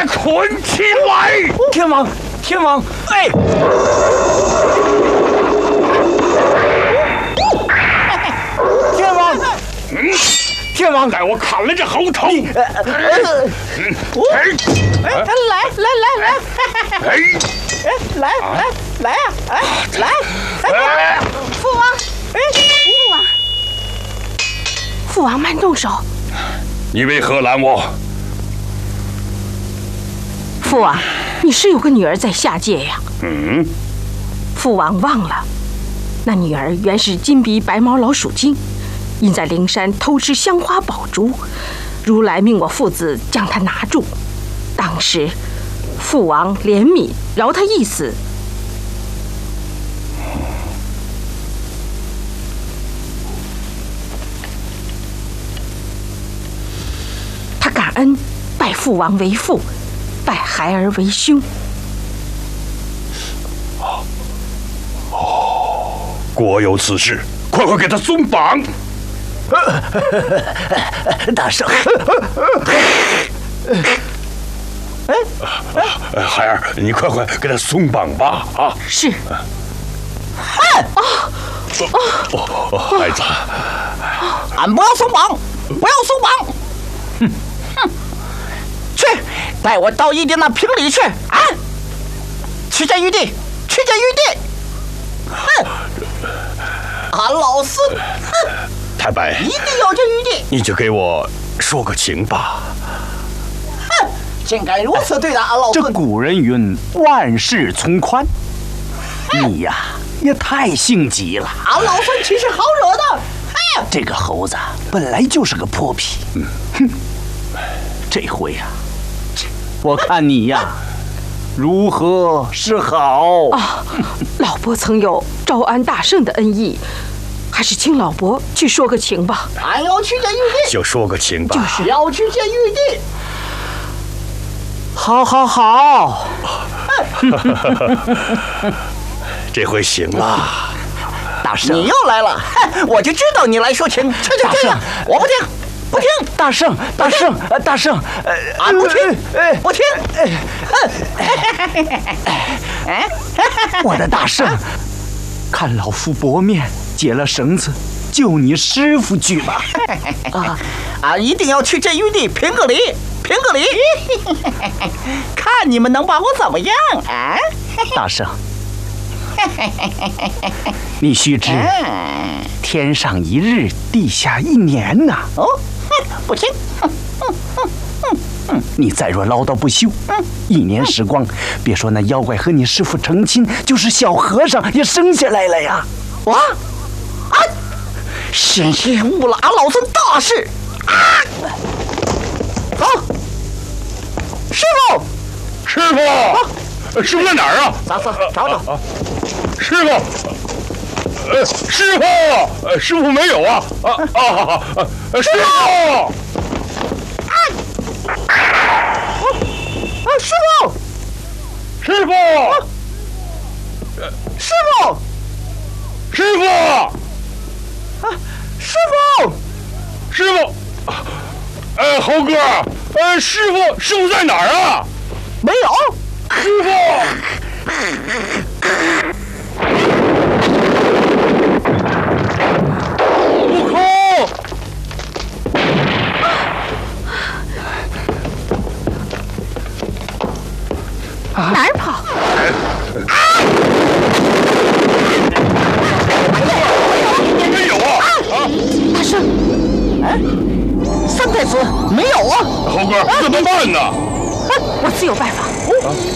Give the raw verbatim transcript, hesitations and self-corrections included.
他捆起来！ 天王，天王，哎！天王， 嗯， 天王， 待我砍了这猴头！ 呃呃， 嗯， 哎，来来来来， 哎， 哎，来来来啊，哎，来，哎，父王，哎，父王，父王慢动手。 你为何拦我？ 父王，你是有个女儿在下界呀？ 嗯， 父王忘了，那女儿原是金鼻白毛老鼠精，因在灵山偷吃香花宝珠，如来命我父子将她拿住。当时，父王怜悯，饶她一死。他感恩，拜父王为父，拜孩儿为兄。 果有此事，快快给他松绑！ 大圣， 哎，孩儿，你快快给他松绑吧！啊， 是。 哼！ 哦，孩子， 俺不要松绑，不要松绑！哼哼，去，带我到一定那平里去啊！去见玉帝，去见玉帝！哼！俺老孙，哼！ 太白， 一定要见玉帝！ 你就给我说个情吧。 哼！竟敢如此对待俺老孙！ 这古人云：万事从宽。你呀，也太性急了。 俺老孙岂是好惹的？哼！ 这个猴子本来就是个泼皮。嗯，哼！这回呀，我看你呀，如何是好？ 啊，老伯曾有招安大圣的恩义，还是请老伯去说个情吧。 俺要去见玉帝， 就说个情吧。 就是要去见玉帝。 好，好，好。 这回行了。 大圣， 你又来了，哼！我就知道你来说情。去去去！我不听，不听！ 大圣，大圣，呃，大圣，呃， 俺不听，不听！ 我的大圣，看老夫薄面解了绳子，救你师傅去吧！ 啊，俺一定要去见玉帝评个理，评个理，看你们能把我怎么样啊！ 大圣，你须知，天上一日，地下一年呐。 哦，不听。 你再若唠叨不休，一年时光，别说那妖怪和你师傅成亲，就是小和尚也生下来了呀！ 我，啊，险些误了俺老孙大事啊！好，师傅， 师傅，师傅在哪儿啊？ 咱仨找找。 师傅，呃，师傅，呃，师傅没有啊！啊啊啊！师傅。 啊，师傅， 师傅， 师傅， 师傅， 啊，师傅， 师傅，呃，猴哥，呃，师傅，师傅在哪儿啊？ 没有， 师傅。悟空。 哪儿跑？ 没有啊！啊！ 大圣， 哎，三太子没有啊！ 猴哥，怎么办呢？ 我自有办法。